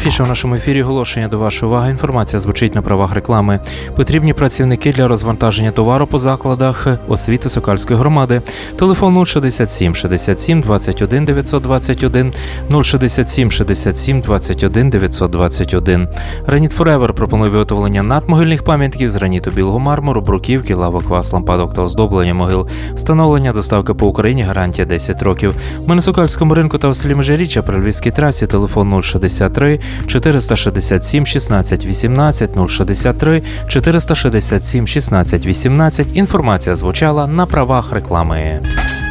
Найчастіше в нашому ефірі оголошення до вашої уваги. Інформація звучить на правах реклами. Потрібні працівники для розвантаження товару по закладах освіти Сокальської громади. Телефон 067 67 21 921 067 67 21 921. Granite Forever пропонує виготовлення надмогильних пам'ятників з граніту білого мармуру, бруківки, лавок, квас, лампадок та оздоблення могил. Встановлення, доставка по Україні, гарантія 10 років. Ми на Сокальському ринку та у селі Межиріччя при Львівській трасі. Телефон 063 467 16 18 063 467 16 18. Інформація звучала на правах реклами.